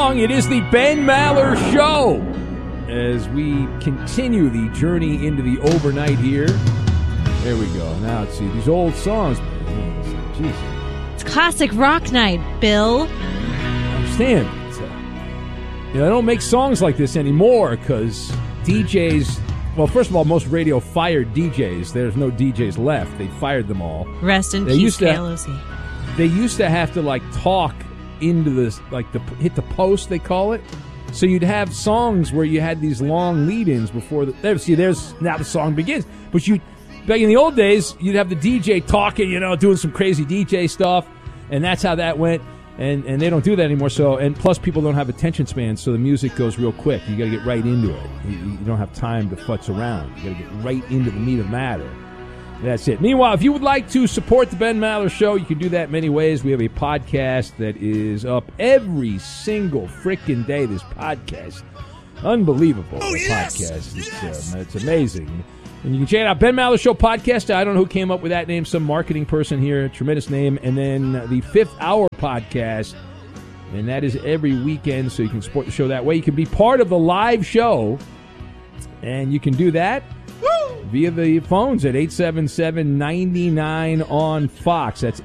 along. It is the Ben Maller Show as we continue the journey into the overnight here. There we go. Now, let's see. These old songs. Jeez. It's classic rock night, Bill. I understand. They don't make songs like this anymore because DJs... Well, first of all, most radio fired DJs. There's no DJs left. They fired them all. Rest in peace, KLOC. They used to have to, talk into this, hit the post, they call it. So you'd have songs where you had these long lead-ins before now the song begins. But back in the old days, you'd have the DJ talking, doing some crazy DJ stuff, and that's how that went. And they don't do that anymore. So, and plus people don't have attention spans, so the music goes real quick. You got to get right into it. You don't have time to futz around. You got to get right into the meat of matter. That's it. Meanwhile, if you would like to support the Ben Maller Show, you can do that many ways. We have a podcast that is up every single frickin' day. This podcast, unbelievable. Podcast. It's amazing. And you can check it out, Ben Maller Show Podcast. I don't know who came up with that name, some marketing person here, tremendous name. And then the Fifth Hour Podcast, and that is every weekend, so you can support the show that way. You can be part of the live show, and you can do that via the phones at 877-99 on Fox. That's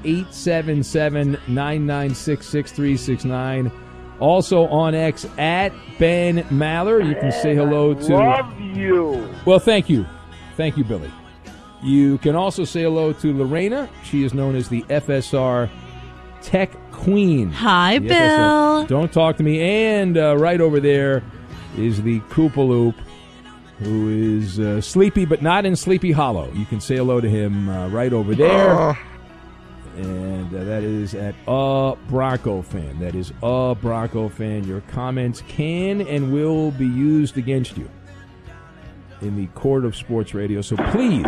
877-996-6369. Also on X at Ben Maller. You can say hello to... Love you. Well, thank you. Thank you, Billy. You can also say hello to Lorena. She is known as the FSR Tech Queen. Hi, Bill. Don't talk to me. And right over there is the Koopaloop, who is sleepy, but not in Sleepy Hollow. You can say hello to him right over there. And that is at a Bronco fan. That is a Bronco fan. Your comments can and will be used against you in the court of sports radio. So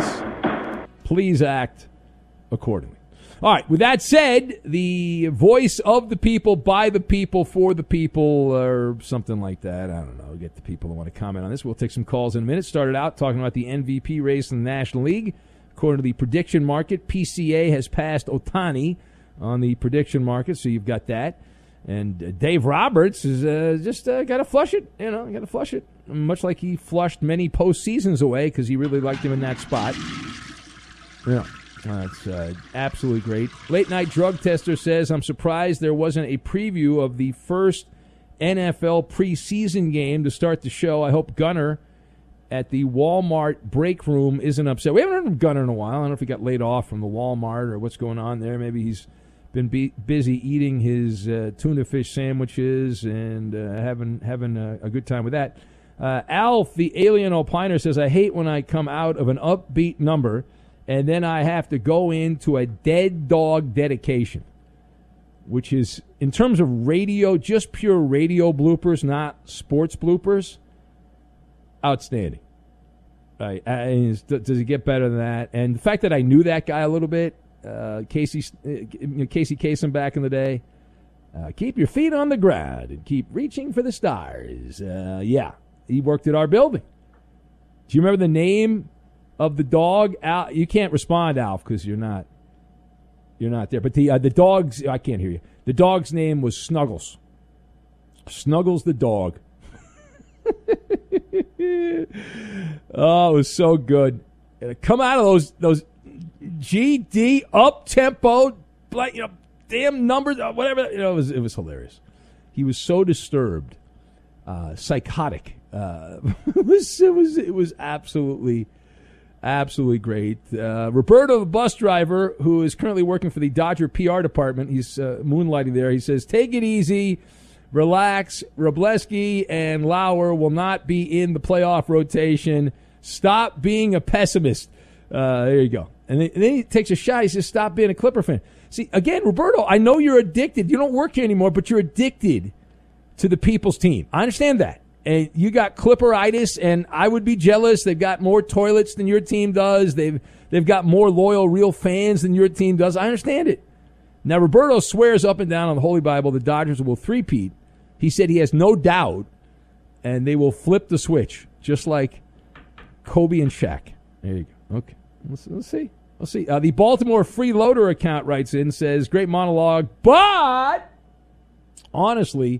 please act accordingly. All right, with that said, the voice of the people, by the people, for the people, or something like that. I don't know. Get the people who want to comment on this. We'll take some calls in a minute. Started out talking about the MVP race in the National League. According to the prediction market, PCA has passed Ohtani on the prediction market, so you've got that. And Dave Roberts is just got to flush it. Got to flush it. Much like he flushed many postseasons away because he really liked him in that spot. Yeah. That's absolutely great. Late Night Drug Tester says, I'm surprised there wasn't a preview of the first NFL preseason game to start the show. I hope Gunner at the Walmart break room isn't upset. We haven't heard from Gunner in a while. I don't know if he got laid off from the Walmart or what's going on there. Maybe he's been busy eating his tuna fish sandwiches and having a good time with that. Alf, the alien opiner, says, I hate when I come out of an upbeat number and then I have to go into a dead dog dedication, which is, in terms of radio, just pure radio bloopers, not sports bloopers, outstanding. Right? Does it get better than that? And the fact that I knew that guy a little bit, Casey Kasem back in the day, keep your feet on the ground and keep reaching for the stars. Yeah, he worked at our building. Do you remember the name of the dog? Al, you can't respond, Alf, because you're not there. But the dog's, I can't hear you. The dog's name was Snuggles. Snuggles the dog. Oh, it was so good. Come out of those GD up tempo, damn numbers, whatever. It was hilarious. He was so disturbed, psychotic. It was absolutely great. Roberto, the bus driver, who is currently working for the Dodger PR department, he's moonlighting there. He says, "Take it easy, relax. Wrobleski and Lauer will not be in the playoff rotation. Stop being a pessimist." There you go. And then he takes a shot. He says, "Stop being a Clipper fan." See, again, Roberto, I know you're addicted. You don't work here anymore, but you're addicted to the people's team. I understand that. And you got Clipperitis, and I would be jealous. They've got more toilets than your team does. They've got more loyal, real fans than your team does. I understand it. Now, Roberto swears up and down on the Holy Bible the Dodgers will three-peat. He said he has no doubt, and they will flip the switch, just like Kobe and Shaq. There you go. Okay. Let's see. The Baltimore Freeloader account writes in, says, great monologue, but honestly,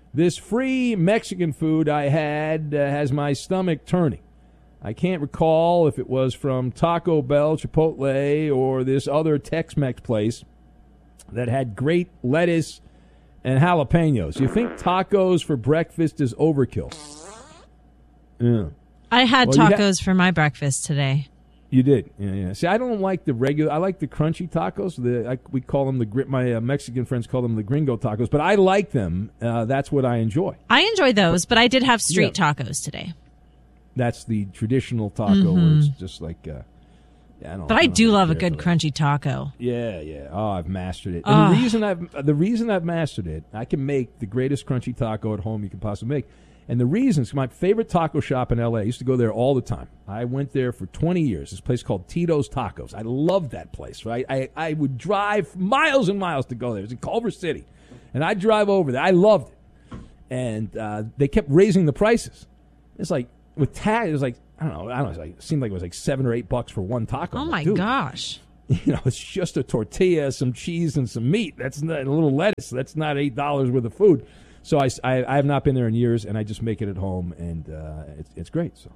This free Mexican food I had has my stomach turning. I can't recall if it was from Taco Bell, Chipotle, or this other Tex-Mex place that had great lettuce and jalapenos. You think tacos for breakfast is overkill? Yeah. I had tacos for my breakfast today. You did, yeah. See, I don't like the regular. I like the crunchy tacos. We call them my Mexican friends call them the gringo tacos, but I like them. That's what I enjoy. I enjoy those, but I did have street tacos today. That's the traditional taco, where it's just like. I do love a good crunchy taco. Yeah. Oh, I've mastered it. And the reason I've mastered it, I can make the greatest crunchy taco at home you can possibly make. And the reason is my favorite taco shop in L.A. I used to go there all the time. I went there for 20 years. This place called Tito's Tacos. I loved that place, right? I would drive miles and miles to go there. It was in Culver City. And I'd drive over there. I loved it. And they kept raising the prices. It's like, with tax, it was like, I don't know. It seemed like it was like $7 or $8 for one taco. Oh, my gosh. It's just a tortilla, some cheese, and some meat. That's not a little lettuce. That's not $8 worth of food. So I have not been there in years, and I just make it at home, and it's great. So,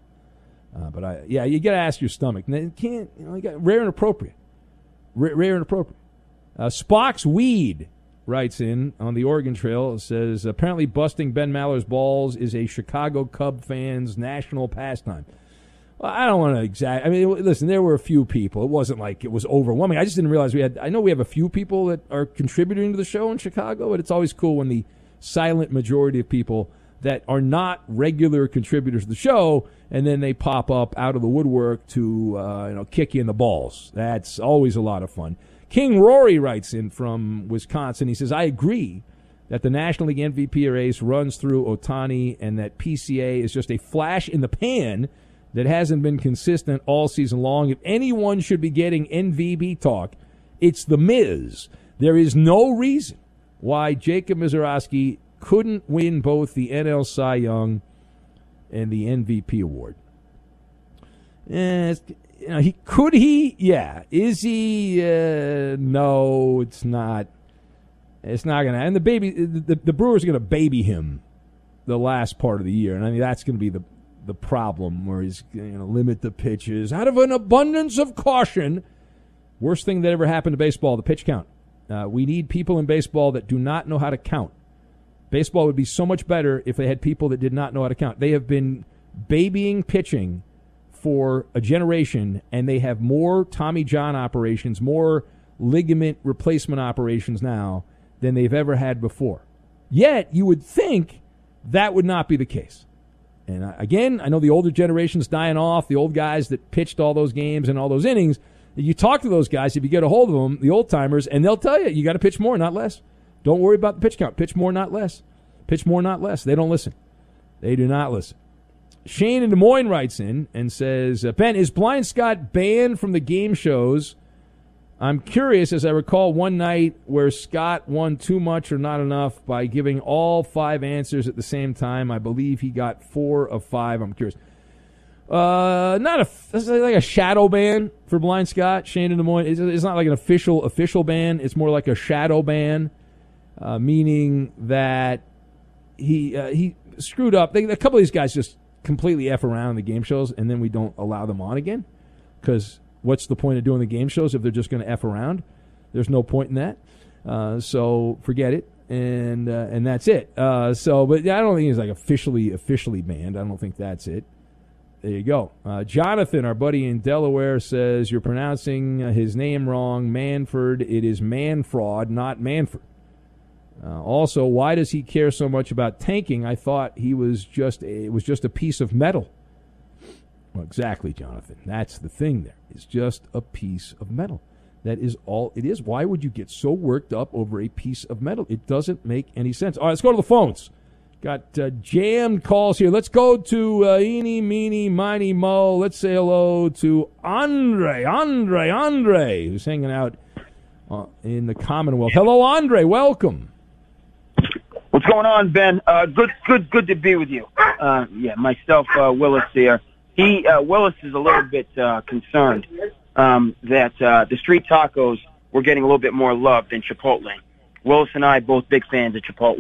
you got to ask your stomach. You can't, you got rare and appropriate. Rare and appropriate. Spock's Weed writes in on the Oregon Trail. It says, apparently busting Ben Maller's balls is a Chicago Cub fan's national pastime. Well, I don't want to listen, there were a few people. It wasn't like it was overwhelming. I just didn't realize I know we have a few people that are contributing to the show in Chicago, but it's always cool when the silent majority of people that are not regular contributors to the show, and then they pop up out of the woodwork to kick you in the balls. That's always a lot of fun. King Rory writes in from Wisconsin. He says, I agree that the National League MVP race runs through Ohtani and that PCA is just a flash in the pan that hasn't been consistent all season long. If anyone should be getting MVP talk, it's The Miz. There is no reason why Jacob Misiorowski couldn't win both the NL Cy Young and the MVP award. Could he? Yeah. Is he? No, it's not. It's not going to. And the Brewers are going to baby him the last part of the year, and I mean that's going to be the problem where he's going to limit the pitches out of an abundance of caution. Worst thing that ever happened to baseball: the pitch count. We need people in baseball that do not know how to count. Baseball would be so much better if they had people that did not know how to count. They have been babying pitching for a generation, and they have more Tommy John operations, more ligament replacement operations now than they've ever had before. Yet, you would think that would not be the case. And again, I know the older generation's dying off, the old guys that pitched all those games and all those innings. You talk to those guys, if you get a hold of them, the old-timers, and they'll tell you got to pitch more, not less. Don't worry about the pitch count. Pitch more, not less. Pitch more, not less. They don't listen. They do not listen. Shane in Des Moines writes in and says, Ben, is Blind Scott banned from the game shows? I'm curious, as I recall one night where Scott won too much or not enough by giving all 5 answers at the same time. I believe he got 4 of 5. I'm curious. That's like a shadow ban for Blind Scott. Shane in Des Moines. It's not like an official ban. It's more like a shadow ban, meaning that he screwed up. A couple of these guys just completely F around in the game shows, and then we don't allow them on again. Because what's the point of doing the game shows if they're just going to F around? There's no point in that. So forget it, and that's it. But I don't think he's like officially banned. I don't think that's it. There you go. Jonathan, our buddy in Delaware, says you're pronouncing his name wrong. Manford. It is Manfraud, not Manford. Also, why does he care so much about tanking? I thought it was just a piece of metal. Well, exactly, Jonathan. That's the thing there. It's just a piece of metal. That is all it is. Why would you get so worked up over a piece of metal? It doesn't make any sense. All right, let's go to the phones. Got jammed calls here. Let's go to Eeny, Meeny, Miny, Mo. Let's say hello to Andre, who's hanging out in the Commonwealth. Hello, Andre. Welcome. What's going on, Ben? Good to be with you. Myself, Willis here. Willis is a little bit concerned that the street tacos were getting a little bit more love than Chipotle. Willis and I both big fans of Chipotle.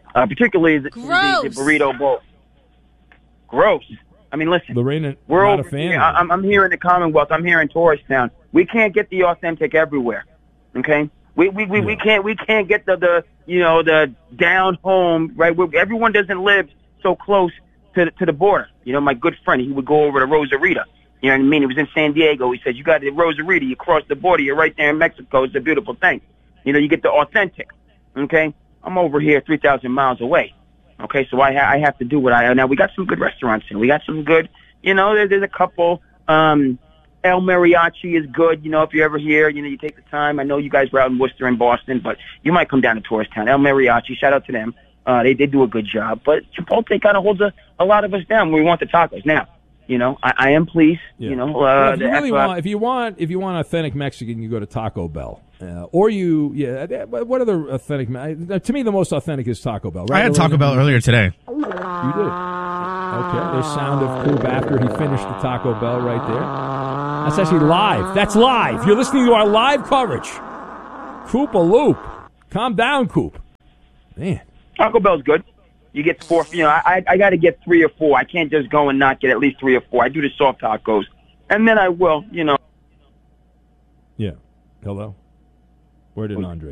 particularly the burrito bowl. Gross. I mean, listen, Lorena, we're not over a fan. here. I'm here in the Commonwealth. I'm here in Tourist Town. We can't get the authentic everywhere. Okay, we can't get the down home, right? Everyone doesn't live so close to the border. You know, my good friend, he would go over to Rosarita. You know what I mean? He was in San Diego. He said, "You got the Rosarita. You cross the border. You're right there in Mexico. It's a beautiful thing. You know, you get the authentic." Okay, I'm over here 3,000 miles away. Okay, so I have to do what now. We got some good restaurants and we got some good. You know, there's a couple. El Mariachi is good. You know, if you're ever here, you know, you take the time. I know you guys were out in Worcester and Boston, but you might come down to Tourist Town. El Mariachi, shout out to them. They do a good job. But Chipotle kind of holds a lot of us down when we want the tacos. Now, you know, I am pleased. Yeah. You know, well, if you want authentic Mexican, you go to Taco Bell. What other authentic? To me, the most authentic is Taco Bell. Right? I had Taco Bell earlier today. You did. Okay, there's sound of Coop after he finished the Taco Bell right there. That's actually live. That's live. You're listening to our live coverage. Coop a loop. Calm down, Coop. Man. Taco Bell's good. You get 4. You know, I got to get 3 or 4. I can't just go and not get at least 3 or 4. I do the soft tacos, and then I will. You know. Yeah. Hello. Where did Andre